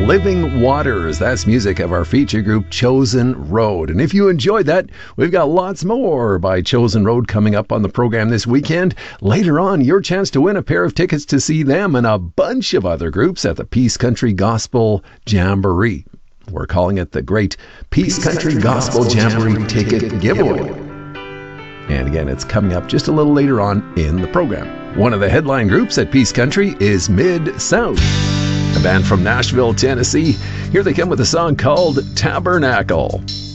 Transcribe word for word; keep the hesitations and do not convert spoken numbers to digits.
Living Waters. That's music of our feature group, Chosen Road. And if you enjoyed that, we've got lots more by Chosen Road coming up on the program this weekend. Later on, your chance to win a pair of tickets to see them and a bunch of other groups at the Peace Country Gospel Jamboree. We're calling it the Great Peace, Peace Country, Country Gospel, Gospel Jamboree, Jamboree Ticket, Ticket Giveaway. Giveaway. And again, it's coming up just a little later on in the program. One of the headline groups at Peace Country is Mid-South, a band from Nashville, Tennessee. Here they come with a song called Tabernacle.